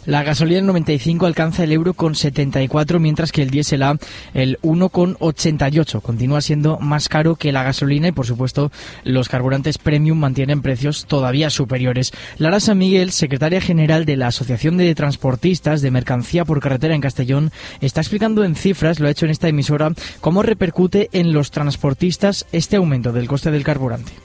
La gasolina 95 alcanza el €1,74, mientras que el diésel A el 1,88. Continúa siendo más caro que la gasolina y, por supuesto, los carburantes premium mantienen precios todavía superiores. Lara San Miguel, secretaria general de la Asociación de Transportistas de Mercancía por Carretera en Castellón, está explicando en cifras, lo ha hecho en esta emisora, cómo repercute en los transportistas este aumento del coste del carburante.